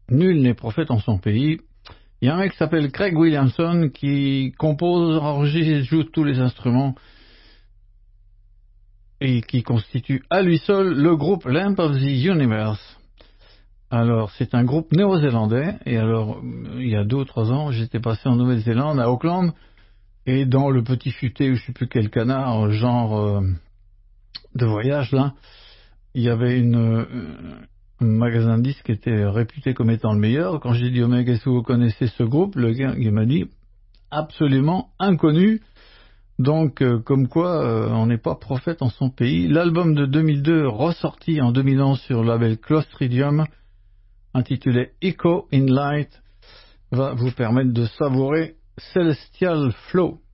Nul n'est prophète en son pays. Il y a un mec qui s'appelle Craig Williamson qui compose, enregistre, joue tous les instruments et qui constitue à lui seul le groupe Lamp of the Universe. Alors, c'est un groupe néo-zélandais, et alors, il y a 2 ou 3 ans, j'étais passé en Nouvelle-Zélande, à Auckland, et dans le petit futé, ou je sais plus quel canard, genre de voyage, là, il y avait un magasin de disques qui était réputé comme étant le meilleur. Quand j'ai dit au mec, est-ce que vous connaissez ce groupe? Le gars, il m'a dit, absolument inconnu. Donc, comme quoi, on n'est pas prophète en son pays. L'album de 2002, ressorti en 2011 sur le label Clostridium, intitulé Echo in Light, va vous permettre de savourer Celestial Flow.